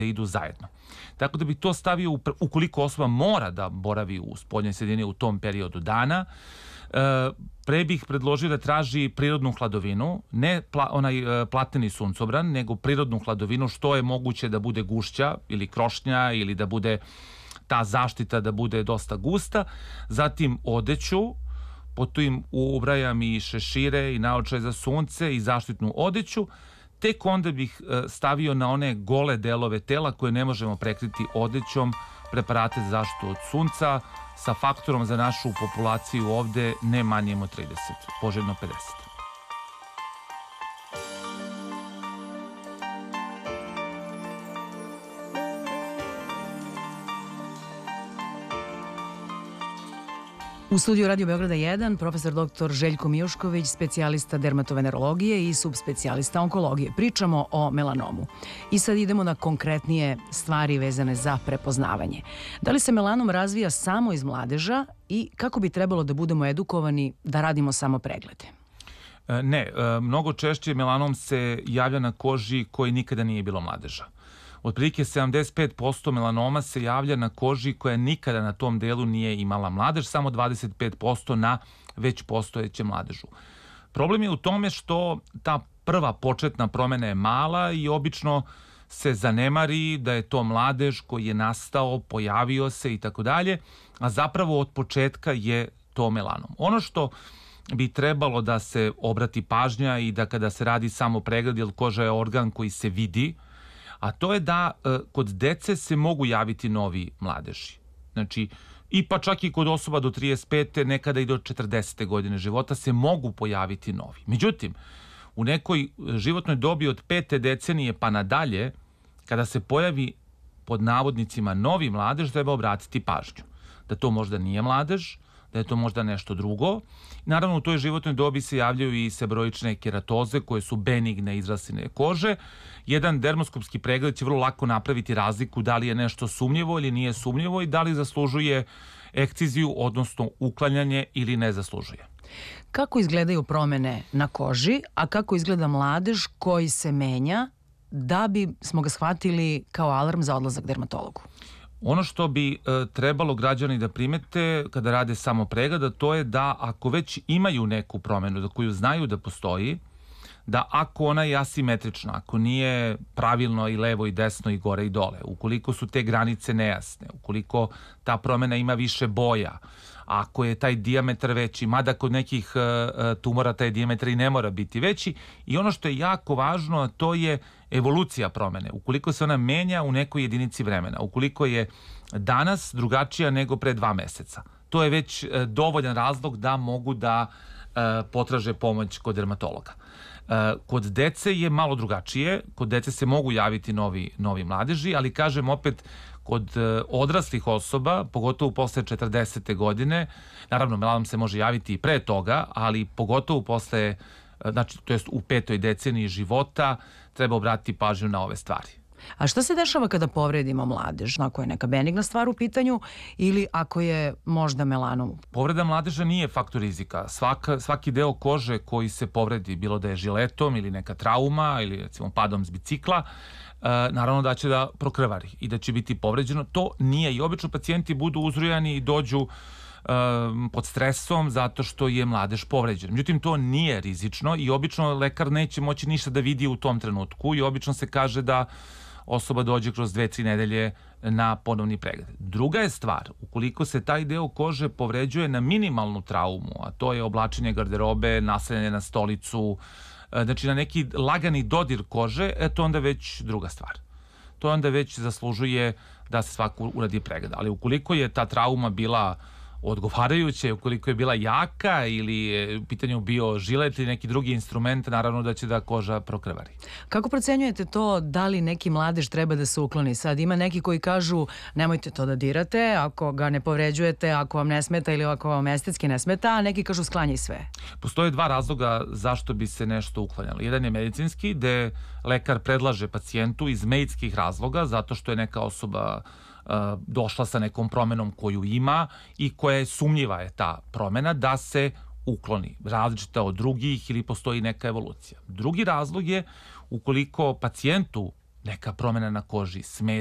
idu zajedno. Tako da bi to stavio, ukoliko osoba mora da boravi u spoljnoj sredini u tom periodu dana, pre bih predložio da traži prirodnu hladovinu, ne onaj platneni suncobran, nego prirodnu hladovinu, što je moguće da bude gušća ili krošnja ili da bude ta zaštita da bude dosta gusta. Zatim odeću, potom ubrajam i šešire i naočare za sunce i zaštitnu odeću. Tek onda bih stavio na one gole delove tela koje ne možemo prekriti odećom preparate za zaštitu od sunca sa faktorom za našu populaciju ovde ne manjem od 30, poželjno 50. U studiju Radio Beograda 1, profesor dr. Željko Mijošković, specijalista dermatovenerologije i subspecijalista onkologije. Pričamo o melanomu. I sad idemo na konkretnije stvari vezane za prepoznavanje. Da li se melanom razvija samo iz mladeža i kako bi trebalo da budemo edukovani da radimo samo preglede? Ne, mnogo češće melanom se javlja na koži koji nikada nije bilo mladeža. Otprilike 75% melanoma se javlja na koži koja nikada na tom delu nije imala mladež, samo 25% na već postojećem mladežu. Problem je u tome što ta prva početna promena je mala i obično se zanemari da je to mladež koji je nastao, pojavio se i tako dalje, a zapravo od početka je to melanom. Ono što bi trebalo da se obrati pažnja i da kada se radi samo pregled, jer koža je organ koji se vidi, a to je da kod dece se mogu javiti novi mladeži. Znači, i pa čak i kod osoba do 35. nekada i do 40. godine života se mogu pojaviti novi. Međutim, u nekoj životnoj dobi od 5. decenije pa nadalje, kada se pojavi pod navodnicima novi mladež, treba obratiti pažnju. Da to možda nije mladež, da je to možda nešto drugo. Naravno, u toj životnoj dobi se javljaju i sebroične keratoze koje su benigne izrasline kože. Jedan dermoskopski pregled će vrlo lako napraviti razliku da li je nešto sumnjivo ili nije sumnjivo i da li zaslužuje ekciziju, odnosno uklanjanje ili ne zaslužuje. Kako izgledaju promene na koži, a kako izgleda mladež koji se menja da bi smo ga shvatili kao alarm za odlazak dermatologu? Ono što bi trebalo građani da primete kada rade samo pregleda, to je da ako već imaju neku promenu za koju znaju da postoji, da ako ona je asimetrična, ako nije pravilno i levo i desno i gore i dole, ukoliko su te granice nejasne, ukoliko ta promena ima više boja, ako je taj dijametar veći, mada kod nekih tumora taj dijametar i ne mora biti veći, i ono što je jako važno, to je evolucija promene. Ukoliko se ona menja u nekoj jedinici vremena, ukoliko je danas drugačija nego pre 2 meseca, to je već dovoljan razlog da mogu da potraže pomoć kod dermatologa. Kod dece je malo drugačije, kod dece se mogu javiti novi mladeži, ali kažem opet, kod odraslih osoba, pogotovo posle 40. godine, naravno melanom se može javiti i pre toga, ali pogotovo posle, znači, to jest u 5. deceniji života, treba obratiti pažnju na ove stvari. A šta se dešava kada povredimo mladež? Ako je neka benigna stvar u pitanju ili ako je možda melanom? Povreda mladeža nije faktor rizika. Svaki deo kože koji se povredi, bilo da je žiletom ili neka trauma ili recimo padom s bicikla, naravno da će da prokrvari i da će biti povređeno. To nije i obično pacijenti budu uzrujani i dođu pod stresom zato što je mladež povređen. Međutim, to nije rizično i obično lekar neće moći ništa da vidi u tom trenutku i obično se kaže da osoba dođe kroz 2-3 nedelje na ponovni pregled. Druga je stvar, ukoliko se taj deo kože povređuje na minimalnu traumu, a to je oblačenje garderobe, naslanjanje na stolicu, znači na neki lagani dodir kože, to onda već druga stvar. To onda već zaslužuje da se svako uradi pregled. Ali ukoliko je ta trauma bila odgovarajuće, ukoliko je bila jaka ili je u pitanju bio žilet ili neki drugi instrument, naravno da će da koža prokrvari. Kako procenjujete to da li neki mladež treba da se ukloni? Sad ima neki koji kažu nemojte to da dirate, ako ga ne povređujete, ako vam ne smeta ili ako vam estetski ne smeta, a neki kažu sklanjaj sve. Postoje 2 razloga zašto bi se nešto uklanjalo. Jedan je medicinski, gde lekar predlaže pacijentu iz medicinskih razloga, zato što je neka osoba došla sa nekom promenom koju ima i koja je sumnjiva je ta promena da se ukloni, različita od drugih ili postoji neka evolucija. Drugi razlog je ukoliko pacijentu neka promjena na koži, smeta